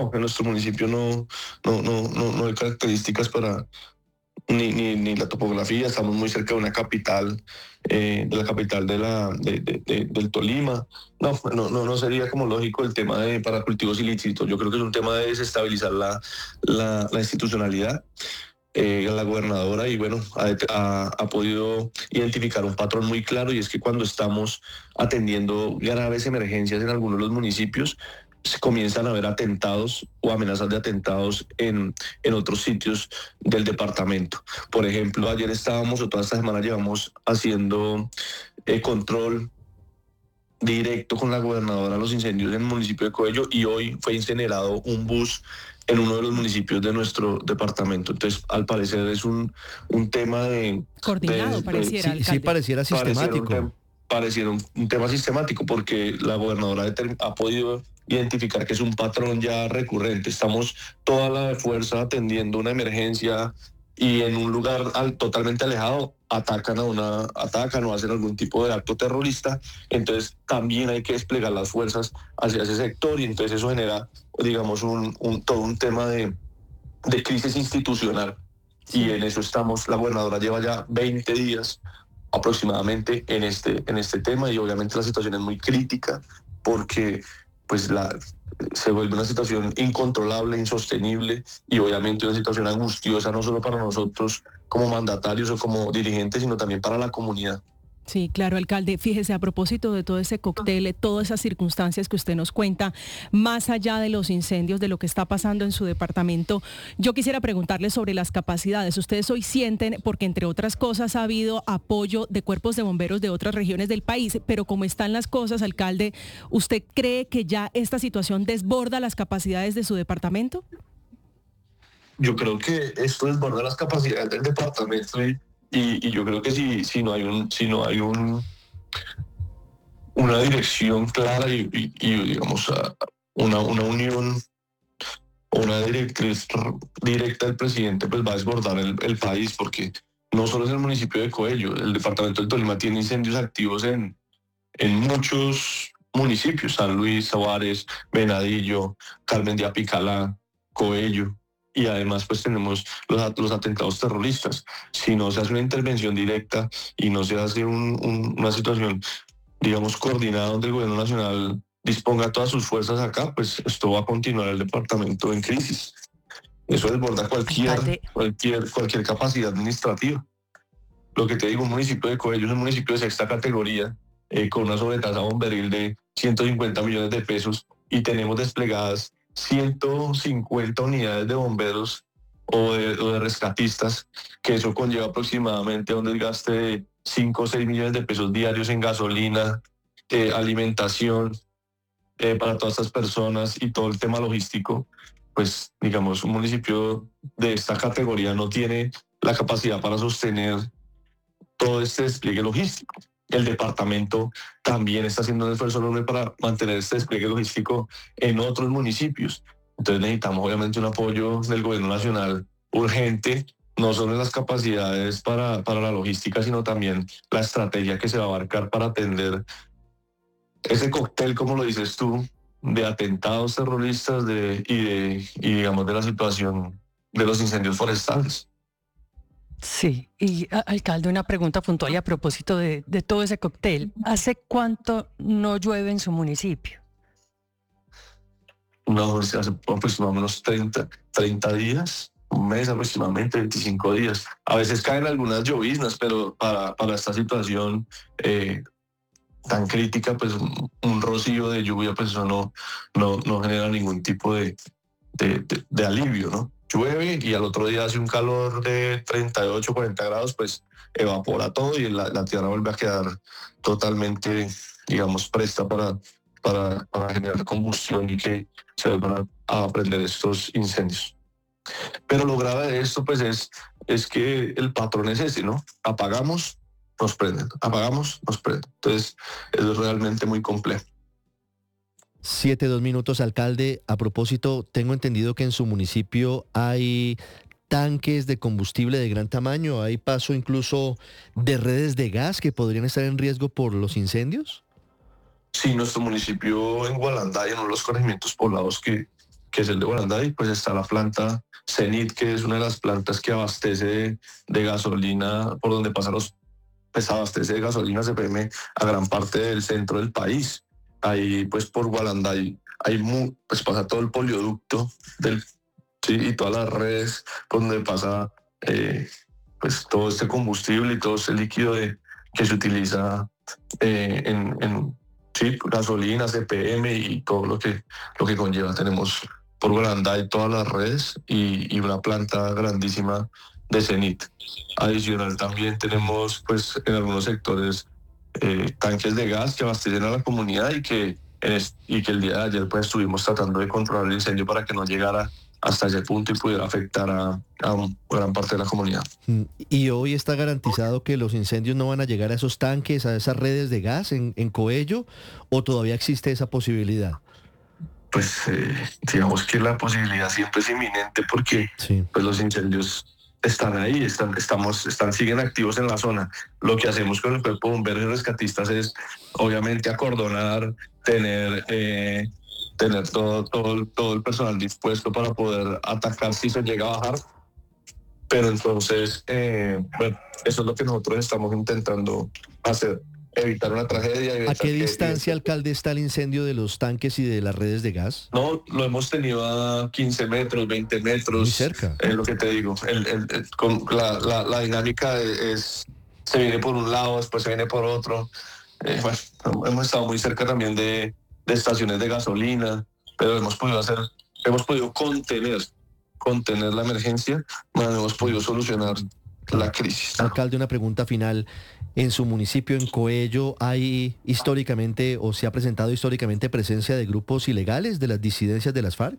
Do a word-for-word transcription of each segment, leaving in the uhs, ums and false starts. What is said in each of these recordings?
en nuestro municipio no, no, no, no, no hay características para ni, ni, ni la topografía. Estamos muy cerca de una capital, eh, de la capital de la, de, de, de, del Tolima. No, no, no, no sería como lógico el tema de para cultivos ilícitos. Yo creo que es un tema de desestabilizar la, la, la institucionalidad. Eh, la gobernadora y bueno, ha, ha, ha podido identificar un patrón muy claro, y es que cuando estamos atendiendo graves emergencias en algunos de los municipios, se comienzan a haber atentados o amenazas de atentados en, en otros sitios del departamento. Por ejemplo, ayer estábamos, o toda esta semana llevamos haciendo eh, control directo con la gobernadora a los incendios en el municipio de Coello, y hoy fue incinerado un bus en uno de los municipios de nuestro departamento. Entonces, al parecer es un, un tema de... Coordinado, de, pareciera, de, Sí, sí pareciera sistemático. Pareciera un, pareciera un, un tema sistemático, porque la gobernadora ha podido identificar que es un patrón ya recurrente. Estamos toda la fuerza atendiendo una emergencia, y en un lugar al, totalmente alejado atacan a una atacan o hacen algún tipo de acto terrorista. Entonces también hay que desplegar las fuerzas hacia ese sector, y entonces eso genera, digamos, un, un todo un tema de, de crisis institucional. Sí. Y en eso estamos. La gobernadora lleva ya veinte días aproximadamente en este, en este tema, y obviamente la situación es muy crítica, porque pues la, se vuelve una situación incontrolable, insostenible, y obviamente una situación angustiosa, no solo para nosotros como mandatarios o como dirigentes, sino también para la comunidad. Sí, claro, alcalde. Fíjese, a propósito de todo ese cóctel, todas esas circunstancias que usted nos cuenta, más allá de los incendios, de lo que está pasando en su departamento, yo quisiera preguntarle sobre las capacidades. Ustedes hoy sienten, porque entre otras cosas ha habido apoyo de cuerpos de bomberos de otras regiones del país, pero como están las cosas, alcalde, ¿usted cree que ya esta situación desborda las capacidades de su departamento? Yo creo que esto desborda las capacidades del departamento, y Y, y yo creo que si, si no hay un, si no hay un, una dirección clara y, y, y digamos una, una unión, una directriz directa del presidente, pues va a desbordar el, el país, porque no solo es el municipio de Coello, el departamento del Tolima tiene incendios activos en, en muchos municipios: San Luis, Suárez, Venadillo, Carmen de Apicalá, Coello. Y además pues tenemos los, los atentados terroristas. Si no se hace una intervención directa y no se hace un, un, una situación, digamos, coordinada, donde el gobierno nacional disponga todas sus fuerzas acá, pues esto va a continuar el departamento en crisis. Eso desborda cualquier, cualquier, cualquier capacidad administrativa. Lo que te digo, un municipio de Coello es un municipio de sexta categoría, eh, con una sobretasa bomberil de ciento cincuenta millones de pesos, y tenemos desplegadas ciento cincuenta unidades de bomberos o de, o de rescatistas, que eso conlleva aproximadamente un desgaste de cinco o seis millones de pesos diarios en gasolina, eh, alimentación eh, para todas estas personas, y todo el tema logístico. Pues digamos, un municipio de esta categoría no tiene la capacidad para sostener todo este despliegue logístico. El departamento también está haciendo un esfuerzo enorme para mantener este despliegue logístico en otros municipios. Entonces necesitamos obviamente un apoyo del gobierno nacional urgente, no solo en las capacidades para, para la logística, sino también la estrategia que se va a abarcar para atender ese cóctel, como lo dices tú, de atentados terroristas de, y, de, y digamos de la situación de los incendios forestales. Sí, y alcalde, una pregunta puntual y a propósito de, de todo ese cóctel. ¿Hace cuánto no llueve en su municipio? No, hace aproximadamente treinta, treinta días, un mes aproximadamente, veinticinco días. A veces caen algunas lloviznas, pero para, para esta situación eh, tan crítica, pues un, un rocío de lluvia, pues eso no, no, no genera ningún tipo de, de, de, de alivio, ¿no? Llueve y al otro día hace un calor de treinta y ocho, cuarenta grados, pues evapora todo, y la, la tierra vuelve a quedar totalmente, digamos, presta para, para, para generar combustión y que se vuelvan a, a prender estos incendios. Pero lo grave de esto, pues, es, es que el patrón es ese, ¿no? Apagamos, nos prenden, apagamos, nos prenden. Entonces, eso es realmente muy complejo. Siete, dos minutos, alcalde. A propósito, tengo entendido que en su municipio hay tanques de combustible de gran tamaño, hay paso incluso de redes de gas que podrían estar en riesgo por los incendios. Sí, nuestro municipio en Gualanday, en uno de los corregimientos poblados que, que es el de Guaranday, pues está la planta Cenit, que es una de las plantas que abastece de, de gasolina, por donde pasan los, pues abastece de gasolina C P M a gran parte del centro del país. Ahí pues por Guaranday hay muy, pues pasa todo el polioducto del, sí, y todas las redes por donde pasa eh, pues todo este combustible y todo este líquido de, que se utiliza eh, en, en sí, gasolina, C P M y todo lo que, lo que conlleva. Tenemos por Guaranday todas las redes y, y una planta grandísima de Cenit. Adicional también tenemos pues en algunos sectores eh, tanques de gas que abastecen a la comunidad y que, en este, y que el día de ayer pues estuvimos tratando de controlar el incendio para que no llegara hasta ese punto y pudiera afectar a, a gran parte de la comunidad. ¿Y hoy está garantizado que los incendios no van a llegar a esos tanques, a esas redes de gas en, en Coello, o todavía existe esa posibilidad? Pues eh, digamos que la posibilidad siempre es inminente porque sí. pues los incendios están ahí, están, estamos, están, siguen activos en la zona. Lo que hacemos con el cuerpo de bomberos y rescatistas es obviamente acordonar, tener... Eh, tener todo, todo, todo el personal dispuesto para poder atacar si se llega a bajar. Pero entonces, eh, bueno, eso es lo que nosotros estamos intentando hacer, evitar una tragedia. Evitar ¿A qué que, distancia, que, alcalde, está el incendio de los tanques y de las redes de gas? No, lo hemos tenido a quince metros, veinte metros. Muy cerca. Es lo que te digo. El, el, el, con la, la, la dinámica es, se viene por un lado, después se viene por otro. Eh, bueno, hemos estado muy cerca también de de estaciones de gasolina, pero hemos podido hacer, hemos podido contener, contener la emergencia, no hemos podido solucionar la crisis. Alcalde, una pregunta final. ¿En su municipio, en Coello, hay históricamente o se ha presentado históricamente presencia de grupos ilegales de las disidencias de las FARC?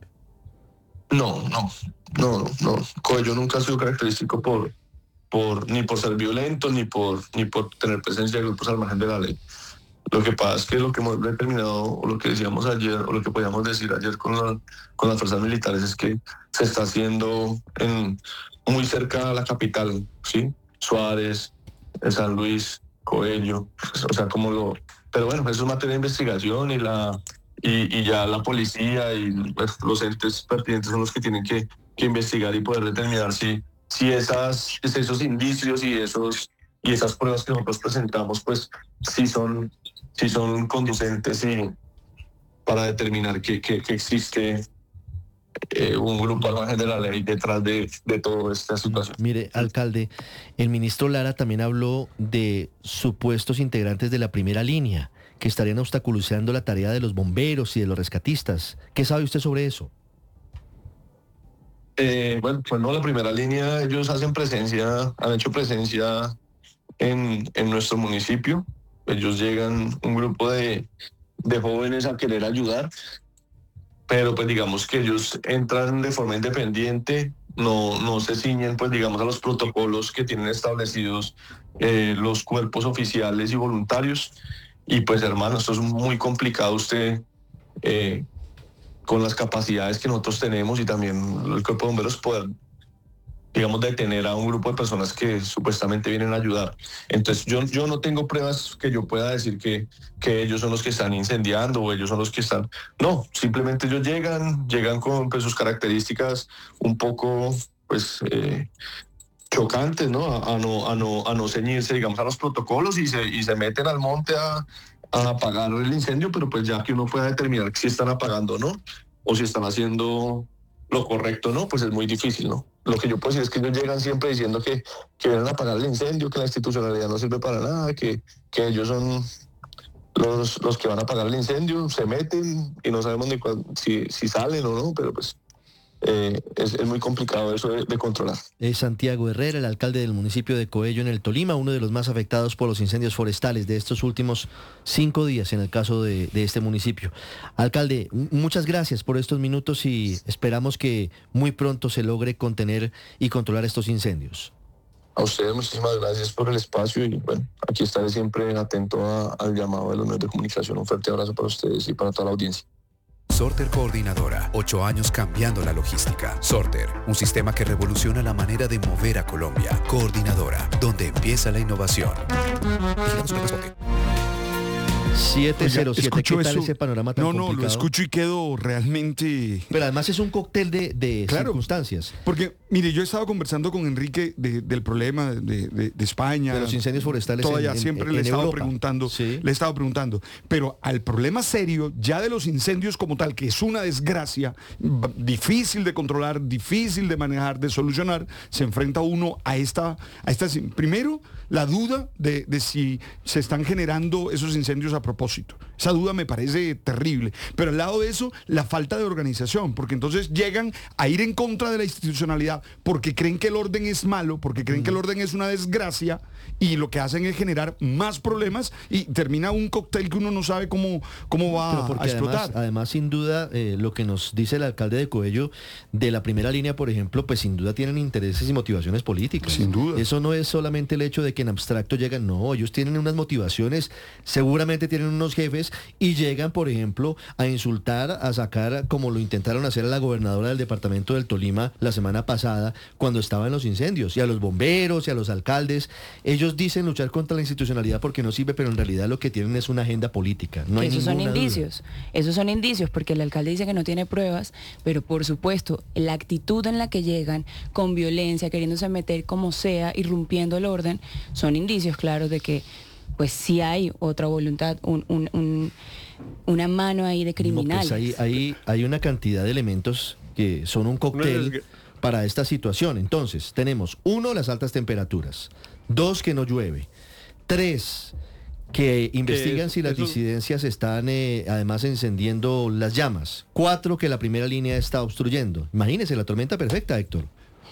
No, no, no, no. Coello nunca ha sido característico por, por ni por ser violento, ni por, ni por tener presencia de grupos al margen de la ley. Lo que pasa es que lo que hemos determinado, o lo que decíamos ayer, o lo que podíamos decir ayer con, la, con las fuerzas militares, es que se está haciendo en, muy cerca a la capital, ¿sí? Suárez, San Luis, Coello, o sea, como lo... Pero bueno, eso es materia de investigación y, la, y, y ya la policía y pues, los entes pertinentes son los que tienen que, que investigar y poder determinar si, si esas, esos indicios y esos... y esas pruebas que nosotros presentamos, pues sí son, sí son conducentes y para determinar que, que, que existe eh, un grupo al margen de la ley detrás de, de toda esta situación. Mire, alcalde, el ministro Lara también habló de supuestos integrantes de la primera línea que estarían obstaculizando la tarea de los bomberos y de los rescatistas. ¿Qué sabe usted sobre eso? Eh, bueno, pues no, la primera línea, ellos hacen presencia, han hecho presencia En, en nuestro municipio. Ellos llegan un grupo de, de jóvenes a querer ayudar, pero pues digamos que ellos entran de forma independiente, no, no se ciñen pues digamos a los protocolos que tienen establecidos eh, los cuerpos oficiales y voluntarios. Y pues hermano, esto es muy complicado usted eh, con las capacidades que nosotros tenemos y también el cuerpo de bomberos poder, digamos, detener a un grupo de personas que supuestamente vienen a ayudar. Entonces yo, yo no tengo pruebas que yo pueda decir que, que ellos son los que están incendiando o ellos son los que están... No, simplemente ellos llegan, llegan con pues, sus características un poco pues eh, chocantes, ¿no? A, a no a no a no ceñirse, digamos, a los protocolos y se, y se meten al monte a, a apagar el incendio, pero pues ya que uno pueda determinar si están apagando o no, o si están haciendo lo correcto, ¿no? Pues es muy difícil, ¿no? Lo que yo puedo decir es que ellos llegan siempre diciendo que, que vienen a apagar el incendio, que la institucionalidad no sirve para nada, que, que ellos son los, los que van a apagar el incendio, se meten y no sabemos ni cuándo, si, si salen o no, pero pues eh, es, es muy complicado eso de, de controlar. Es Santiago Herrera, el alcalde del municipio de Coello en el Tolima, uno de los más afectados por los incendios forestales de estos últimos cinco días en el caso de, de este municipio. Alcalde, muchas gracias por estos minutos y esperamos que muy pronto se logre contener y controlar estos incendios. A ustedes muchísimas gracias por el espacio y bueno, aquí estaré siempre atento a, al llamado de los medios de comunicación. Un fuerte abrazo para ustedes y para toda la audiencia. Sorter Coordinadora, ocho años cambiando la logística. Sorter, un sistema que revoluciona la manera de mover a Colombia. Coordinadora, donde empieza la innovación. siete cero siete, escucho ¿qué tal eso? ese panorama tan No, no, complicado? lo escucho y quedo realmente... Pero además es un cóctel de, de Claro. circunstancias. Porque, mire, yo he estado conversando con Enrique de- del problema de, de- de España. De los incendios forestales Todavía en- en- siempre en le he estado Europa. preguntando, Sí. le he estado preguntando. Pero al problema serio, ya de los incendios como tal, que es una desgracia, b- difícil de controlar, difícil de manejar, de solucionar, se enfrenta uno a esta, a esta, primero, la duda de, de si se están generando esos incendios a propósito. Esa duda me parece terrible. Pero al lado de eso, la falta de organización, porque entonces llegan a ir en contra de la institucionalidad porque creen que el orden es malo, porque creen que el orden es una desgracia y lo que hacen es generar más problemas y termina un cóctel que uno no sabe cómo, cómo va Pero a porque explotar. además, además, sin duda, eh, lo que nos dice el alcalde de Coello, de la primera línea, por ejemplo, pues sin duda tienen intereses y motivaciones políticas. Sin duda. Eso no es solamente el hecho de que en abstracto llegan, no, ellos tienen unas motivaciones, seguramente tienen unos jefes y llegan, por ejemplo, a insultar, a sacar, como lo intentaron hacer a la gobernadora del departamento del Tolima la semana pasada, cuando estaba en los incendios, y a los bomberos y a los alcaldes. Ellos dicen luchar contra la institucionalidad porque no sirve, pero en realidad lo que tienen es una agenda política. No hay Esos son ninguna duda. indicios, esos son indicios, porque el alcalde dice que no tiene pruebas, pero por supuesto, la actitud en la que llegan, con violencia, queriéndose meter como sea, irrumpiendo el orden, son indicios claros de que pues sí hay otra voluntad, un, un, un, una mano ahí de No, criminales. pues hay, hay, hay una cantidad de elementos que son un cóctel para esta situación. Entonces, tenemos, uno, las altas temperaturas. Dos, que no llueve. Tres, que investigan es- si las eso- disidencias están eh, además encendiendo las llamas. Cuatro, que la primera línea está obstruyendo. Imagínense, la tormenta perfecta, Héctor.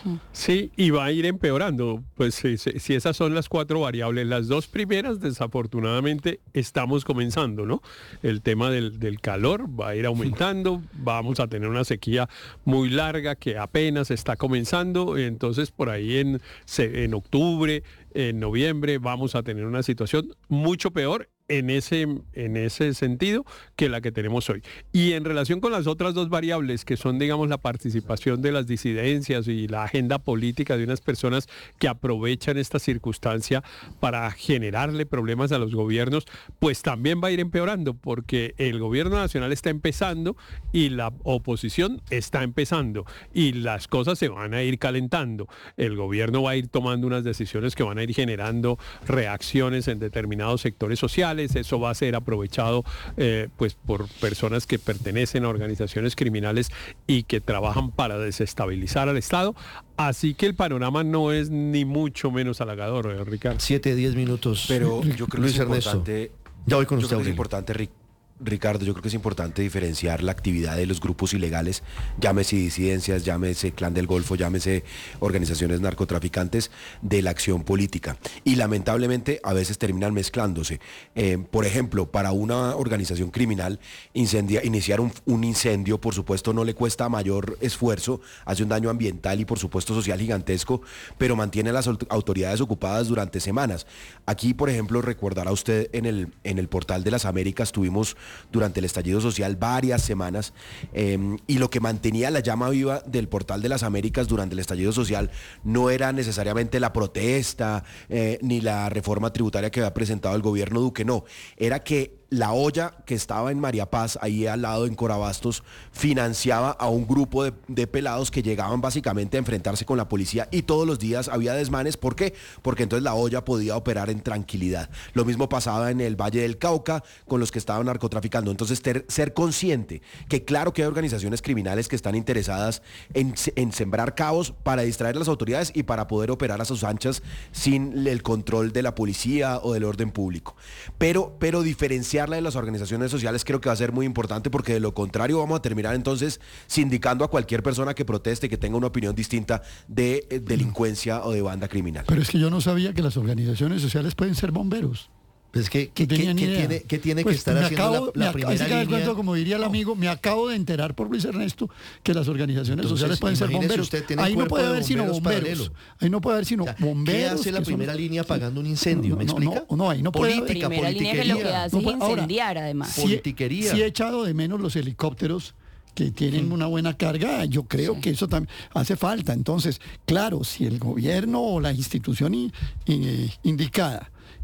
Sí, y va a ir empeorando. Pues si, si- si esas son las cuatro variables, las dos primeras desafortunadamente estamos comenzando, ¿no? El tema del, del calor va a ir aumentando, vamos a tener una sequía muy larga que apenas está comenzando, entonces por ahí en, se- en octubre, en noviembre vamos a tener una situación mucho peor en ese, en ese sentido que la que tenemos hoy. Y en relación con las otras dos variables, que son, digamos, la participación de las disidencias y la agenda política de unas personas que aprovechan esta circunstancia para generarle problemas a los gobiernos, pues también va a ir empeorando, porque el gobierno nacional está empezando y la oposición está empezando, y las cosas se van a ir calentando. El gobierno va a ir tomando unas decisiones que van a ir generando reacciones en determinados sectores sociales. Eso va a ser aprovechado eh, pues por personas que pertenecen a organizaciones criminales y que trabajan para desestabilizar al Estado. Así que el panorama no es ni mucho menos halagador, eh, Ricardo. Siete, diez minutos. Pero yo creo que Luis es Ernesto. importante, Ya voy con yo usted, creo que es Aurelio. importante, Ric- Ricardo, yo creo que es importante diferenciar la actividad de los grupos ilegales, llámese disidencias, llámese Clan del Golfo, llámese organizaciones narcotraficantes, de la acción política. Y lamentablemente a veces terminan mezclándose. Eh, por ejemplo, para una organización criminal, incendia- iniciar un, un incendio, por supuesto, no le cuesta mayor esfuerzo, hace un daño ambiental y por supuesto social gigantesco, pero mantiene a las aut- autoridades ocupadas durante semanas. Aquí, por ejemplo, recordará usted en el, en el Portal de las Américas tuvimos durante el estallido social varias semanas eh, y lo que mantenía la llama viva del Portal de las Américas durante el estallido social no era necesariamente la protesta eh, ni la reforma tributaria que había presentado el gobierno Duque, no, era que la olla que estaba en María Paz, ahí al lado en Corabastos, financiaba a un grupo de, de pelados que llegaban básicamente a enfrentarse con la policía y todos los días había desmanes. ¿Por qué? Porque entonces la olla podía operar en tranquilidad. Lo mismo pasaba en el Valle del Cauca con los que estaban narcotraficando. Entonces ter, ser consciente que claro que hay organizaciones criminales que están interesadas en, en sembrar caos para distraer a las autoridades y para poder operar a sus anchas sin el control de la policía o del orden público. Pero, pero diferenciar de las organizaciones sociales creo que va a ser muy importante, porque de lo contrario vamos a terminar entonces sindicando a cualquier persona que proteste, que tenga una opinión distinta de eh, delincuencia o de banda criminal. Pero es que yo no sabía que las organizaciones sociales pueden ser bomberos. Pues que, ¿qué, No tenía qué- ni qué idea. tiene, qué tiene Pues que estar me haciendo acabo- la, la me ac- primera ahí sí que me línea? cuento, como diría el amigo, me acabo de enterar por Luis Ernesto que las organizaciones Entonces, sociales pueden ser imagínese bomberos. usted, tiene Ahí un no cuerpo puede de haber sino bomberos bomberos. paralelo. Ahí no puede haber sino O sea, bomberos. ¿qué hace la que son- primera línea apagando un incendio? ¿Me No, explica? No, no, ahí no puede haber- Política, Primera línea que lo que politiquería. hace No es puede- ahora, incendiar, además. Sí, Politiquería. sí he echado de menos los helicópteros que tienen una buena carga. Yo creo Sí. que eso también hace falta. Entonces, claro, si el gobierno o la institución i- i- indicada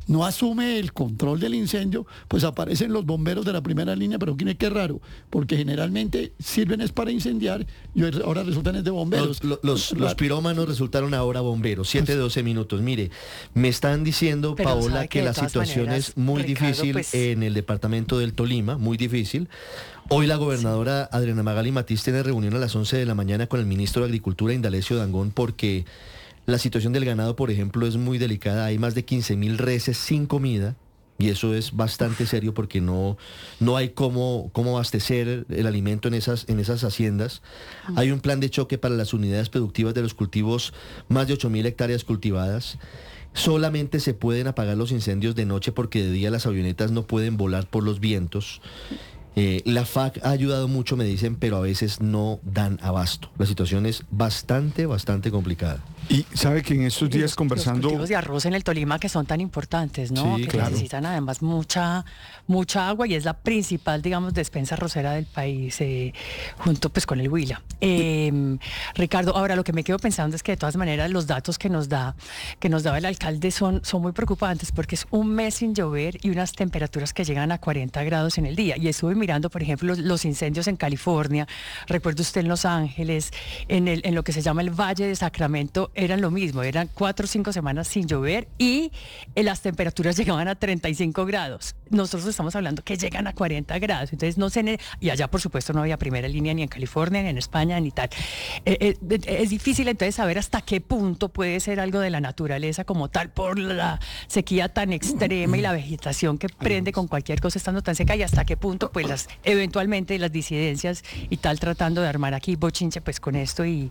no asume el control del incendio, pues aparecen los bomberos de la primera línea, pero ¿quién es qué raro? Porque generalmente sirven es para incendiar y ahora resultan es de bomberos. Los, los, los pirómanos resultaron ahora bomberos, siete doce minutos. Mire, me están diciendo, pero Paola, que, que la situación maneras, es muy Ricardo, difícil pues... en el departamento del Tolima, muy difícil. Hoy la gobernadora sí. Adriana Magali Matiz tiene reunión a las once de la mañana con el ministro de Agricultura, Indalecio Dangond, porque la situación del ganado, por ejemplo, es muy delicada. Hay más de quince mil reses sin comida y eso es bastante serio porque no, no hay cómo, cómo abastecer el alimento en esas, en esas haciendas. Mm. Hay un plan de choque para las unidades productivas de los cultivos, más de ocho mil hectáreas cultivadas. Solamente se pueden apagar los incendios de noche porque de día las avionetas no pueden volar por los vientos. Eh, la F A C ha ayudado mucho, me dicen, pero a veces no dan abasto. La situación es bastante, bastante complicada. Y sabe que en estos días los, conversando... Los cultivos de arroz en el Tolima que son tan importantes, ¿no? Sí, que claro. necesitan además mucha mucha agua y es la principal, digamos, despensa arrocera del país, eh, junto pues con el Huila. Eh, Ricardo, ahora lo que me quedo pensando es que de todas maneras los datos que nos da, que nos daba el alcalde son, son muy preocupantes porque es un mes sin llover y unas temperaturas que llegan a cuarenta grados en el día. Y estuve mirando, por ejemplo, los, los incendios en California, recuerdo usted en Los Ángeles, en, el, en lo que se llama el Valle de Sacramento, eran lo mismo, eran cuatro o cinco semanas sin llover y eh, las temperaturas llegaban a treinta y cinco grados. Nosotros estamos hablando que llegan a cuarenta grados, entonces no sé, y allá por supuesto no había primera línea ni en California, ni en España, ni tal. Eh, eh, es difícil entonces saber hasta qué punto puede ser algo de la naturaleza como tal, por la sequía tan extrema y la vegetación que prende con cualquier cosa estando tan seca, y hasta qué punto pues las eventualmente las disidencias y tal tratando de armar aquí bochinche pues con esto y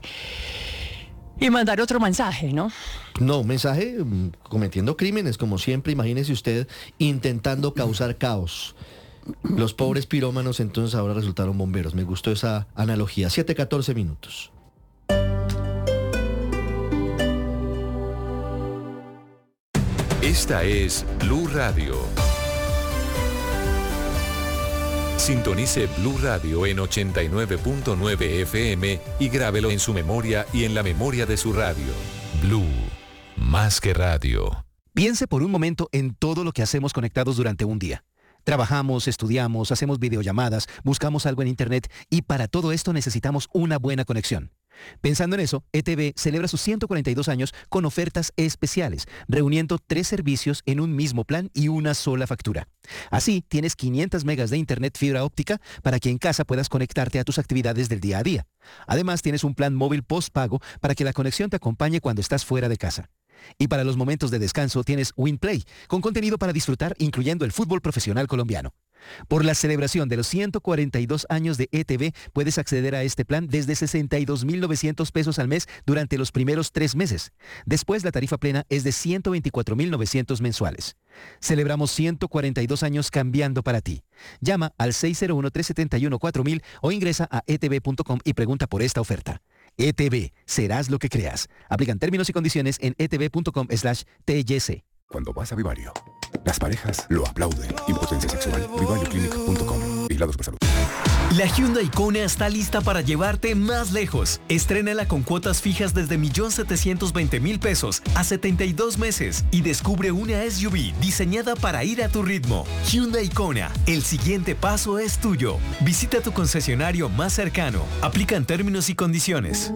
Y mandar otro mensaje, ¿no? No, un mensaje cometiendo crímenes, como siempre, imagínese usted, intentando causar caos. Los pobres pirómanos entonces ahora resultaron bomberos. Me gustó esa analogía. siete catorce minutos. Esta es Blue Radio. Sintonice Blue Radio en ochenta y nueve punto nueve F M y grábelo en su memoria y en la memoria de su radio. Blue, más que radio. Piense por un momento en todo lo que hacemos conectados durante un día. Trabajamos, estudiamos, hacemos videollamadas, buscamos algo en Internet y para todo esto necesitamos una buena conexión. Pensando en eso, E T V celebra sus ciento cuarenta y dos años con ofertas especiales, reuniendo tres servicios en un mismo plan y una sola factura. Así, tienes quinientas megas de internet fibra óptica para que en casa puedas conectarte a tus actividades del día a día. Además, tienes un plan móvil postpago para que la conexión te acompañe cuando estás fuera de casa. Y para los momentos de descanso tienes WinPlay, con contenido para disfrutar, incluyendo el fútbol profesional colombiano. Por la celebración de los ciento cuarenta y dos años de E T V, puedes acceder a este plan desde sesenta y dos mil novecientos pesos al mes durante los primeros tres meses. Después, la tarifa plena es de ciento veinticuatro mil novecientos mensuales. Celebramos ciento cuarenta y dos años cambiando para ti. Llama al seis cero uno, tres siete uno, cuatro mil o ingresa a e t v punto com y pregunta por esta oferta. E T V, serás lo que creas. Aplican términos y condiciones en e t v punto com slash t y c. Cuando vas a Vivario, las parejas lo aplauden. Impotencia sexual. Vivario Clinic punto com. Vigilados por salud. La Hyundai Kona está lista para llevarte más lejos. Estrénala con cuotas fijas desde un millón setecientos veinte mil pesos a setenta y dos meses y descubre una S U V diseñada para ir a tu ritmo. Hyundai Kona, el siguiente paso es tuyo. Visita tu concesionario más cercano. Aplican términos y condiciones.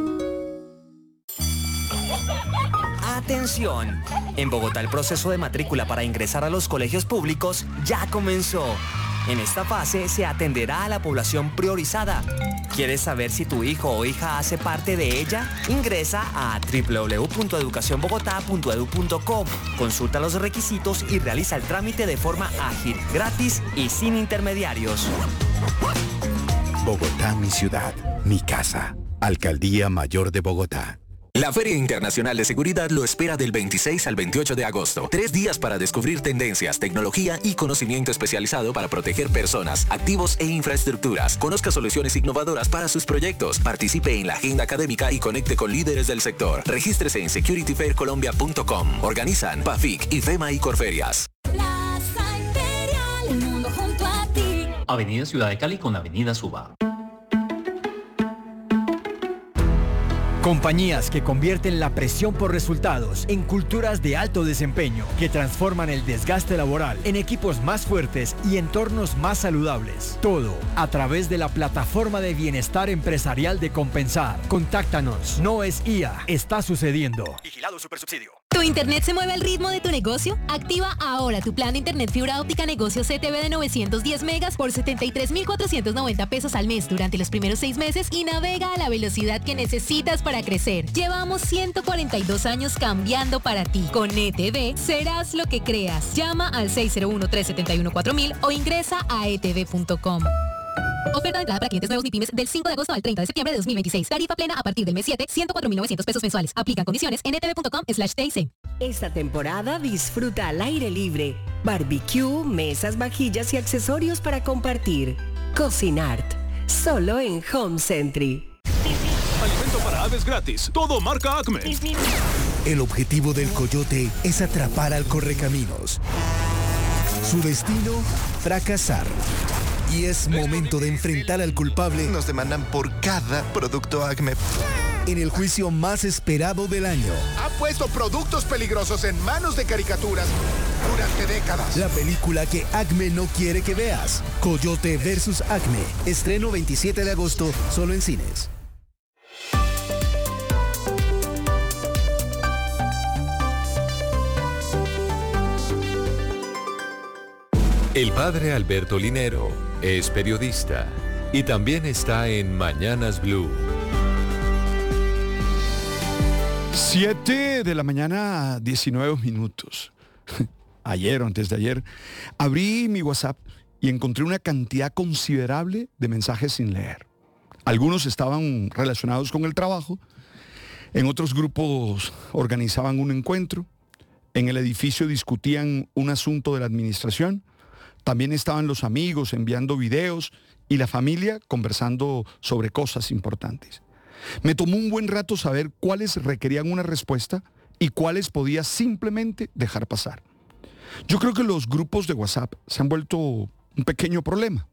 Atención, en Bogotá el proceso de matrícula para ingresar a los colegios públicos ya comenzó. En esta fase se atenderá a la población priorizada. ¿Quieres saber si tu hijo o hija hace parte de ella? Ingresa a doble u doble u doble u punto educación bogotá punto e d u punto co. Consulta los requisitos y realiza el trámite de forma ágil, gratis y sin intermediarios. Bogotá, mi ciudad, mi casa. Alcaldía Mayor de Bogotá. La Feria Internacional de Seguridad lo espera del veintiséis al veintiocho de agosto. Tres días para descubrir tendencias, tecnología y conocimiento especializado para proteger personas, activos e infraestructuras. Conozca soluciones innovadoras para sus proyectos. Participe en la agenda académica y conecte con líderes del sector. Regístrese en security fair colombia punto com. Organizan PAFIC, IFEMA y Corferias. Plaza Imperial, el mundo junto a ti. Avenida Ciudad de Cali con Avenida Suba. Compañías que convierten la presión por resultados en culturas de alto desempeño, que transforman el desgaste laboral en equipos más fuertes y entornos más saludables. Todo a través de la plataforma de bienestar empresarial de Compensar. Contáctanos. No es I A, está sucediendo. Vigilado Supersubsidio. ¿Tu internet se mueve al ritmo de tu negocio? Activa ahora tu plan de internet fibra óptica negocio C T V de novecientos diez megas por setenta y tres mil cuatrocientos noventa pesos al mes durante los primeros seis meses y navega a la velocidad que necesitas para crecer. Llevamos ciento cuarenta y dos años cambiando para ti. Con E T V serás lo que creas. Llama al seis cero uno, tres siete uno, cuatro mil o ingresa a e t v punto com. Oferta de entrada para clientes nuevos ni pymes del cinco de agosto al treinta de septiembre de dos mil veintiséis. Tarifa plena a partir del mes siete, ciento cuatro mil novecientos pesos mensuales. Aplican condiciones en e t v punto com slash t i c. Esta temporada disfruta al aire libre. Barbecue, mesas, vajillas y accesorios para compartir. Cocinart. Solo en Home Century. Alimento para aves gratis. Todo marca Acme. El objetivo del coyote es atrapar al correcaminos. Su destino, fracasar. Y es momento de enfrentar al culpable. Nos demandan por cada producto Acme. En el juicio más esperado del año. Ha puesto productos peligrosos en manos de caricaturas durante décadas. La película que Acme no quiere que veas. Coyote versus Acme. Estreno veintisiete de agosto, solo en cines. El padre Alberto Linero es periodista y también está en Mañanas Blue. siete de la mañana, diecinueve minutos. Ayer o antes de ayer, abrí mi WhatsApp y encontré una cantidad considerable de mensajes sin leer. Algunos estaban relacionados con el trabajo, en otros grupos organizaban un encuentro, en el edificio discutían un asunto de la administración. También estaban los amigos enviando videos y la familia conversando sobre cosas importantes. Me tomó un buen rato saber cuáles requerían una respuesta y cuáles podía simplemente dejar pasar. Yo creo que los grupos de WhatsApp se han vuelto un pequeño problema.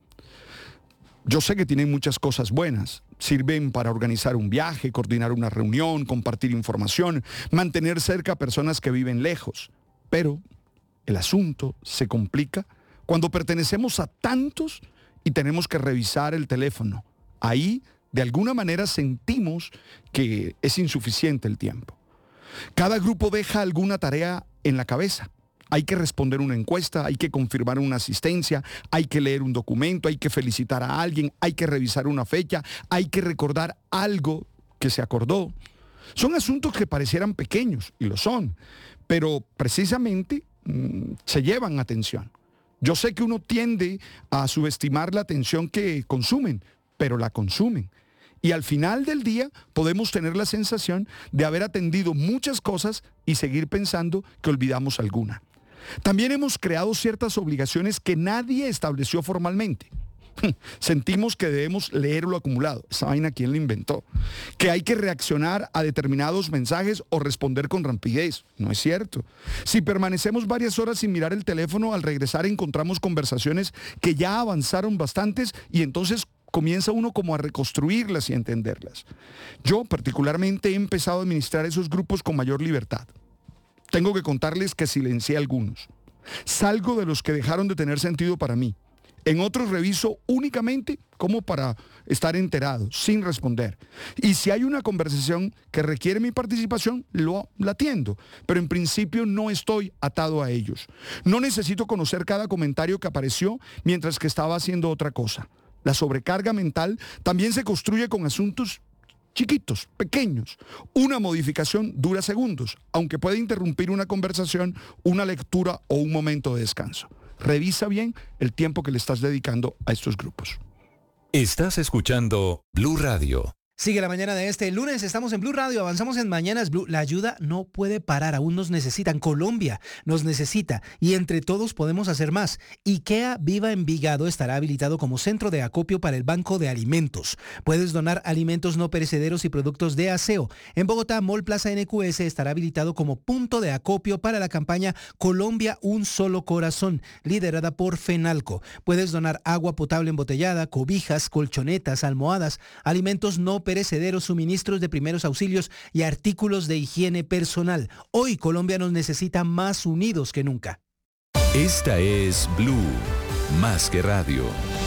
Yo sé que tienen muchas cosas buenas. Sirven para organizar un viaje, coordinar una reunión, compartir información, mantener cerca a personas que viven lejos. Pero el asunto se complica cuando pertenecemos a tantos y tenemos que revisar el teléfono. Ahí, de alguna manera, sentimos que es insuficiente el tiempo. Cada grupo deja alguna tarea en la cabeza. Hay que responder una encuesta, hay que confirmar una asistencia, hay que leer un documento, hay que felicitar a alguien, hay que revisar una fecha, hay que recordar algo que se acordó. Son asuntos que parecieran pequeños, y lo son, pero precisamente mmm, se llevan atención. Yo sé que uno tiende a subestimar la atención que consumen, pero la consumen. Y al final del día podemos tener la sensación de haber atendido muchas cosas y seguir pensando que olvidamos alguna. También hemos creado ciertas obligaciones que nadie estableció formalmente. Sentimos que debemos leer lo acumulado. Esa vaina, ¿quién la inventó? Que hay que reaccionar a determinados mensajes o responder con rapidez. No es cierto. Si permanecemos varias horas sin mirar el teléfono, al regresar encontramos conversaciones que ya avanzaron bastantes y entonces comienza uno como a reconstruirlas y a entenderlas. Yo particularmente he empezado a administrar esos grupos con mayor libertad. Tengo que contarles que silencié algunos. Salgo de los que dejaron de tener sentido para mí. En otros reviso únicamente como para estar enterado, sin responder. Y si hay una conversación que requiere mi participación, lo, la atiendo. Pero en principio no estoy atado a ellos. No necesito conocer cada comentario que apareció mientras que estaba haciendo otra cosa. La sobrecarga mental también se construye con asuntos chiquitos, pequeños. Una modificación dura segundos, aunque puede interrumpir una conversación, una lectura o un momento de descanso. Revisa bien el tiempo que le estás dedicando a estos grupos. Estás escuchando Blue Radio. Sigue la mañana de este lunes, estamos en Blue Radio, avanzamos en Mañanas Blue. La ayuda no puede parar, aún nos necesitan. Colombia nos necesita y entre todos podemos hacer más. IKEA Viva Envigado estará habilitado como centro de acopio para el Banco de Alimentos. Puedes donar alimentos no perecederos y productos de aseo. En Bogotá, Mall Plaza N Q S estará habilitado como punto de acopio para la campaña Colombia Un Solo Corazón, liderada por FENALCO. Puedes donar agua potable embotellada, cobijas, colchonetas, almohadas, alimentos no perecederos perecederos, suministros de primeros auxilios y artículos de higiene personal. Hoy Colombia nos necesita más unidos que nunca. Esta es Blue, más que radio.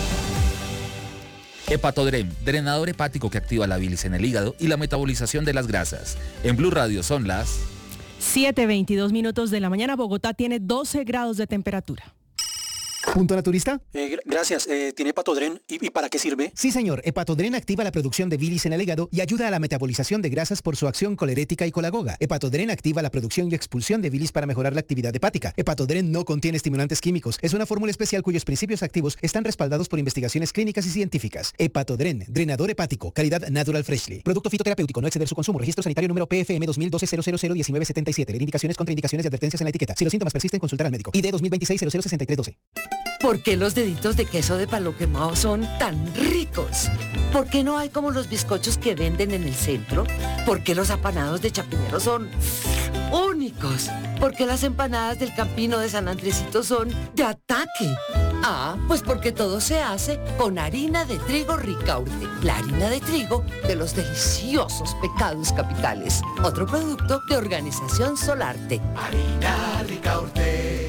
Hepatodren, drenador hepático que activa la bilis en el hígado y la metabolización de las grasas. En Blue Radio son las siete veintidós minutos de la mañana. Bogotá tiene doce grados de temperatura. ¿Punto naturista? Eh, gracias. Eh, ¿Tiene Hepatodren? ¿Y, ¿Y para qué sirve? Sí, señor. Hepatodren activa la producción de bilis en el hígado y ayuda a la metabolización de grasas por su acción colerética y colagoga. Hepatodren activa la producción y expulsión de bilis para mejorar la actividad hepática. Hepatodren no contiene estimulantes químicos. Es una fórmula especial cuyos principios activos están respaldados por investigaciones clínicas y científicas. Hepatodren, drenador hepático, calidad Natural Freshly. Producto fitoterapéutico, no exceder su consumo. Registro sanitario número P F M dos mil doce cero cero cero diecinueve setenta y siete. Ver indicaciones, contraindicaciones y advertencias en la etiqueta. Si los síntomas persisten, consultar al médico. I D dos mil veintiséis cero cero sesenta y tres doce. ¿Por qué los deditos de queso de palo quemado son tan ricos? ¿Por qué no hay como los bizcochos que venden en el centro? ¿Por qué los apanados de Chapinero son únicos? ¿Por qué las empanadas del Campino de San Andresito son de ataque? Ah, pues porque todo se hace con harina de trigo Ricaurte, la harina de trigo de los deliciosos pecados capitales. Otro producto de Organización Solarte. Harina Ricaurte.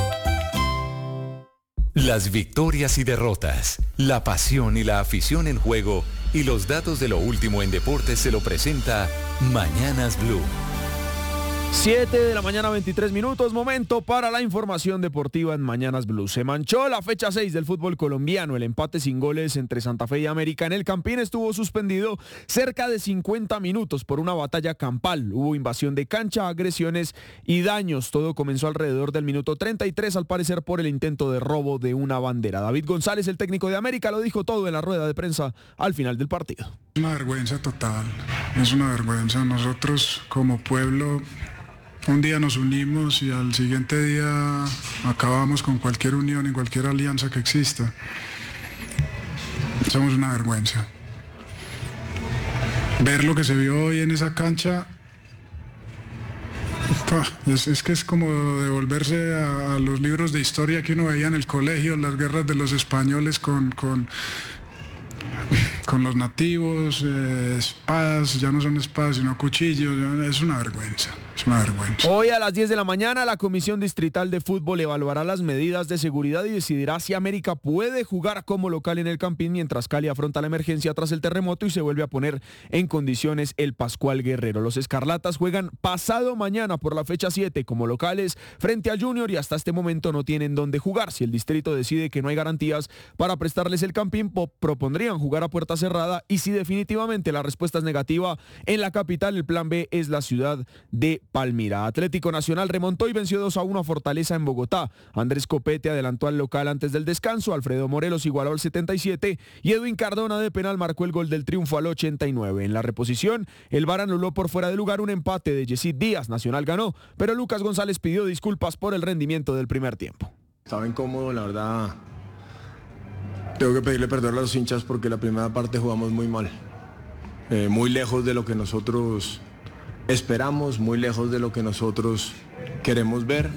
Las victorias y derrotas, la pasión y la afición en juego y los datos de lo último en deportes se lo presenta Mañanas Blue. siete de la mañana, veintitrés minutos, momento para la información deportiva en Mañanas Blue. Se manchó la fecha seis del fútbol colombiano. El empate sin goles entre Santa Fe y América en el Campín estuvo suspendido cerca de cincuenta minutos por una batalla campal. Hubo invasión de cancha, agresiones y daños. Todo comenzó alrededor del minuto treinta y tres, al parecer por el intento de robo de una bandera. David González, el técnico de América, lo dijo todo en la rueda de prensa al final del partido. Es una vergüenza total, es una vergüenza. Nosotros como pueblo... Un día nos unimos y al siguiente día acabamos con cualquier unión y cualquier alianza que exista. Somos una vergüenza. Ver lo que se vio hoy en esa cancha, es, es que es como devolverse a, a los libros de historia que uno veía en el colegio, las guerras de los españoles con... con con los nativos, eh, espadas, ya no son espadas sino cuchillos, es una vergüenza, es una vergüenza. Hoy a las diez de la mañana la Comisión Distrital de Fútbol evaluará las medidas de seguridad y decidirá si América puede jugar como local en el Campín mientras Cali afronta la emergencia tras el terremoto y se vuelve a poner en condiciones el Pascual Guerrero. Los Escarlatas juegan pasado mañana por la fecha siete como locales frente al Junior y hasta este momento no tienen dónde jugar. Si el distrito decide que no hay garantías para prestarles el Campín, propondrían jugar a puerta cerrada y si definitivamente la respuesta es negativa en la capital, el plan B es la ciudad de Palmira. Atlético Nacional remontó y venció dos a uno a Fortaleza en Bogotá. Andrés Copete adelantó al local antes del descanso, Alfredo Morelos igualó al setenta y siete y Edwin Cardona de penal marcó el gol del triunfo al ochenta y nueve. En la reposición, el V A R anuló por fuera de lugar un empate de Yesid Díaz. Nacional ganó, pero Lucas González pidió disculpas por el rendimiento del primer tiempo. Estaba incómodo, la verdad. Tengo que pedirle perdón a los hinchas porque la primera parte jugamos muy mal. Eh, muy lejos de lo que nosotros esperamos, muy lejos de lo que nosotros queremos ver.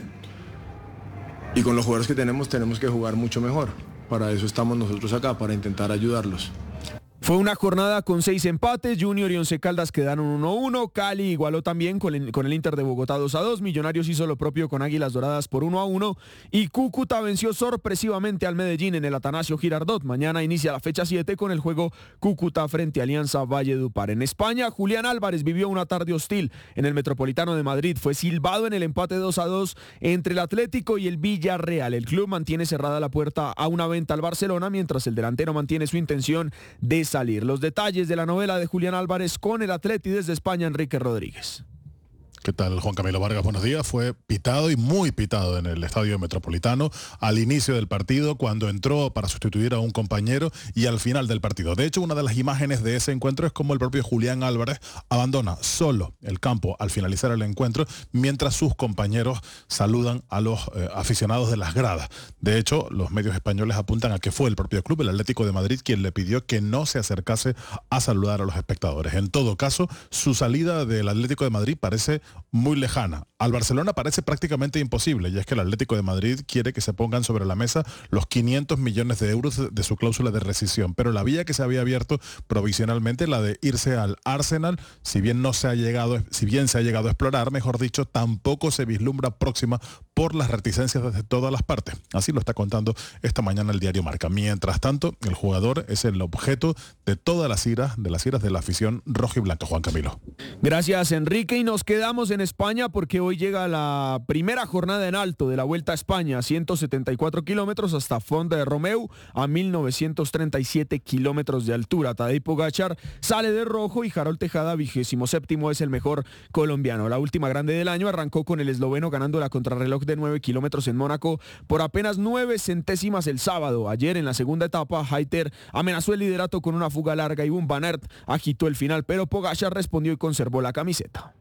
Y con los jugadores que tenemos, tenemos que jugar mucho mejor. Para eso estamos nosotros acá, para intentar ayudarlos. Fue una jornada con seis empates, Junior y Once Caldas quedaron uno a uno, Cali igualó también con el, con el Inter de Bogotá dos a dos, Millonarios hizo lo propio con Águilas Doradas por uno a uno y Cúcuta venció sorpresivamente al Medellín en el Atanasio Girardot. Mañana inicia la fecha siete con el juego Cúcuta frente a Alianza Valledupar. En España, Julián Álvarez vivió una tarde hostil en el Metropolitano de Madrid, fue silbado en el empate dos a dos entre el Atlético y el Villarreal. El club mantiene cerrada la puerta a una venta al Barcelona, mientras el delantero mantiene su intención de salir. Los detalles de la novela de Julián Álvarez con el Atleti desde España, Enrique Rodríguez. ¿Qué tal, Juan Camilo Vargas? Buenos días. Fue pitado y muy pitado en el Estadio Metropolitano al inicio del partido, cuando entró para sustituir a un compañero y al final del partido. De hecho, una de las imágenes de ese encuentro es como el propio Julián Álvarez abandona solo el campo al finalizar el encuentro, mientras sus compañeros saludan a los eh, aficionados de las gradas. De hecho, los medios españoles apuntan a que fue el propio club, el Atlético de Madrid, quien le pidió que no se acercase a saludar a los espectadores. En todo caso, su salida del Atlético de Madrid parece muy lejana. Al Barcelona parece prácticamente imposible, y es que el Atlético de Madrid quiere que se pongan sobre la mesa los quinientos millones de euros de su cláusula de rescisión, pero la vía que se había abierto provisionalmente, la de irse al Arsenal, si bien no se ha llegado, si bien se ha llegado a explorar, mejor dicho, tampoco se vislumbra próxima por las reticencias desde todas las partes. Así lo está contando esta mañana el diario Marca. Mientras tanto, el jugador es el objeto de todas las iras, de las iras de la afición roja y blanca. Juan Camilo. Gracias, Enrique, y nos quedamos en España porque hoy llega la primera jornada en alto de la Vuelta a España, ciento setenta y cuatro kilómetros hasta Font de Romeu, a mil novecientos treinta y siete kilómetros de altura. Tadej Pogačar sale de rojo y Harold Tejada, vigésimo séptimo, es el mejor colombiano. La última grande del año arrancó con el esloveno ganando la contrarreloj de nueve kilómetros en Mónaco por apenas nueve centésimas el sábado. Ayer en la segunda etapa, Hayter amenazó el liderato con una fuga larga y Wout van Aert agitó el final, pero Pogačar respondió y conservó la camiseta.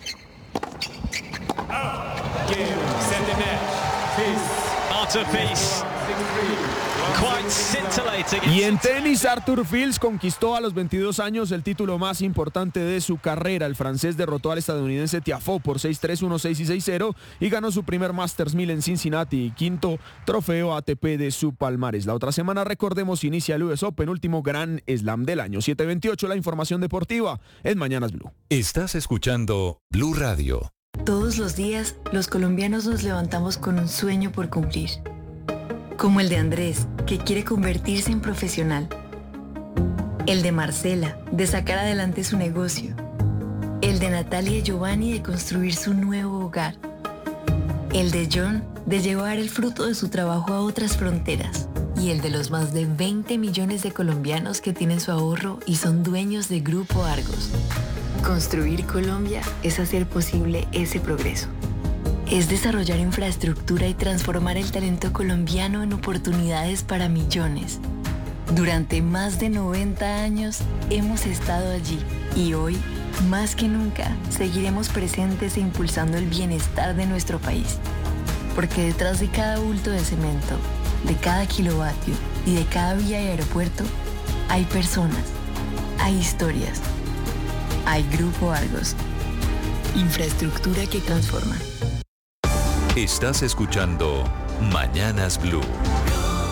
Y en tenis, Arthur Fils conquistó a los veintidós años el título más importante de su carrera. El francés derrotó al estadounidense Tiafoe por seis tres, uno seis y seis cero y ganó su primer Masters mil en Cincinnati y quinto trofeo A T P de su palmarés. La otra semana, recordemos, inicia el U S Open, último gran slam del año. siete veintiocho, la información deportiva en Mañanas Blue. Estás escuchando Blue Radio. Todos los días, los colombianos nos levantamos con un sueño por cumplir. Como el de Andrés, que quiere convertirse en profesional. El de Marcela, de sacar adelante su negocio. El de Natalia y Giovanni, de construir su nuevo hogar. El de John, de llevar el fruto de su trabajo a otras fronteras. Y el de los más de veinte millones de colombianos que tienen su ahorro y son dueños de Grupo Argos. Construir Colombia es hacer posible ese progreso. Es desarrollar infraestructura y transformar el talento colombiano en oportunidades para millones. Durante más de noventa años hemos estado allí y hoy, más que nunca, seguiremos presentes e impulsando el bienestar de nuestro país. Porque detrás de cada bulto de cemento, de cada kilovatio y de cada vía y aeropuerto, hay personas, hay historias, hay Grupo Argos. Infraestructura que transforma. Estás escuchando Mañanas Blue.